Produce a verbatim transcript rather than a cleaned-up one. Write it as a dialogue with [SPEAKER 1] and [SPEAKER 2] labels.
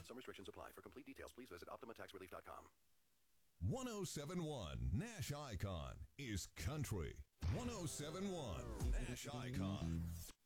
[SPEAKER 1] Some restrictions apply. For complete details, please visit Optima Tax Relief dot com.
[SPEAKER 2] one oh seven point one Nash Icon is country. one oh seven point one Nash Icon.